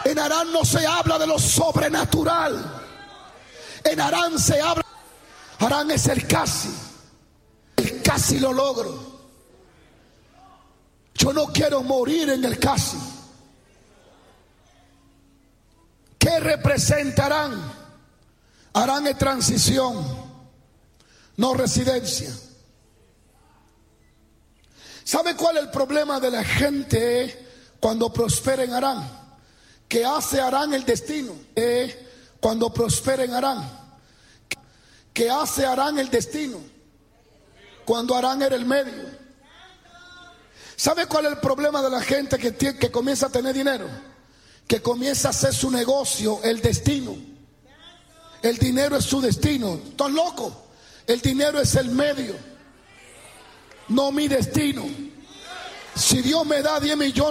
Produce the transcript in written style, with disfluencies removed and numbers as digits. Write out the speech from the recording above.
En Harán no se habla de lo sobrenatural. En Harán se habla. Harán es el casi. El casi lo logro. Yo no quiero morir en el casi. ¿Qué representarán? Harán es transición, no residencia. ¿Sabe cuál es el problema de la gente cuando prospera en Harán? Que hace Harán el destino. Cuando prospera en Harán, que hace Harán el destino, cuando Harán era el medio. ¿Sabe cuál es el problema de la gente que comienza a tener dinero? Que comienza a hacer su negocio el destino. El dinero es su destino. ¿Estás loco? El dinero es el medio, no mi destino. Si Dios me da 10 millones